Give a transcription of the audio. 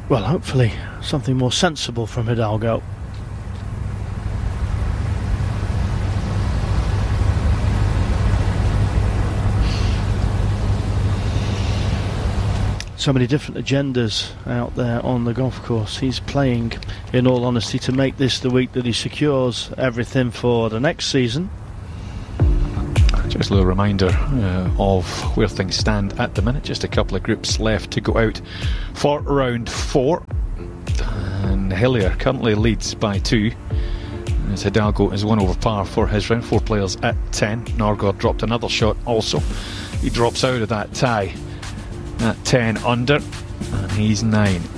Well, hopefully something more sensible from Hidalgo. So many different agendas out there on the golf course. He's playing, in all honesty, to make this the week that he secures everything for the next season. Just a little reminder of where things stand at the minute. Just a couple of groups left to go out for round 4. And Hillier currently leads by 2. As Hidalgo is 1 over par for his round. 4 players at 10. Norgård dropped another shot also. He drops out of that tie at 10 under, and he's 9.